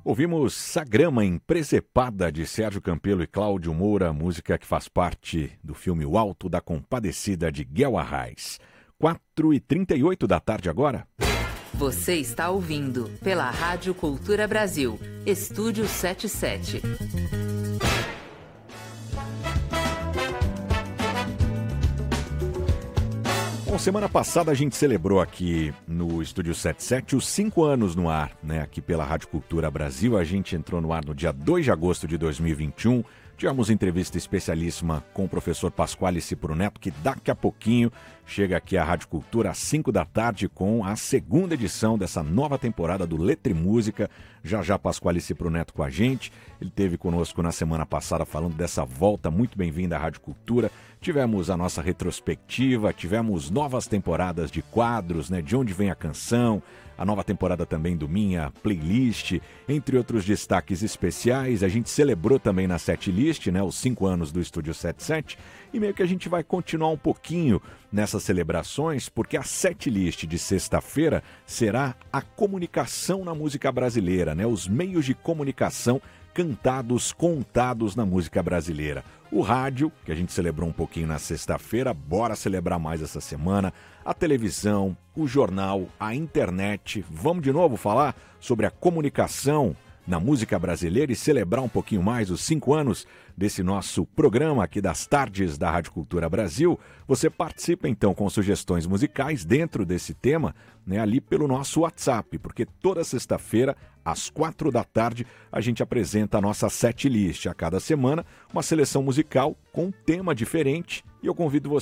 Ouvimos Sagrama em Presepada, de Sérgio Campelo e Cláudio Moura, música que faz parte do filme O Alto da Compadecida, de Guel Arraes. 4h38 da tarde agora. Você está ouvindo pela Rádio Cultura Brasil, Estúdio 77. Bom, semana passada a gente celebrou aqui no Estúdio 77 os 5 anos no ar, né? Aqui pela Rádio Cultura Brasil. A gente entrou no ar no dia 2 de agosto de 2021. Tivemos entrevista especialíssima com o professor Pasquale Cipro Neto, que daqui a pouquinho chega aqui à Rádio Cultura às 5 da tarde com a segunda edição dessa nova temporada do Letra e Música. Já Pasquale Cipro Neto com a gente. Ele esteve conosco na semana passada falando dessa volta muito bem-vinda à Rádio Cultura. Tivemos a nossa retrospectiva, tivemos novas temporadas de quadros, né? De onde vem a canção, a nova temporada também do Minha Playlist, entre outros destaques especiais. A gente celebrou também na setlist, né? Os 5 anos do Estúdio 77, e meio que a gente vai continuar um pouquinho nessas celebrações, porque a setlist de sexta-feira será a comunicação na música brasileira, né? Os meios de comunicação cantados, contados na música brasileira. O rádio, que a gente celebrou um pouquinho na sexta-feira, bora celebrar mais essa semana. A televisão, o jornal, a internet. Vamos de novo falar sobre a comunicação na música brasileira e celebrar um pouquinho mais os 5 anos desse nosso programa aqui das tardes da Rádio Cultura Brasil. Você participa então com sugestões musicais dentro desse tema, né, ali pelo nosso WhatsApp, porque toda sexta-feira, às 4 da tarde, a gente apresenta a nossa setlist. A cada semana, uma seleção musical com um tema diferente, e eu convido você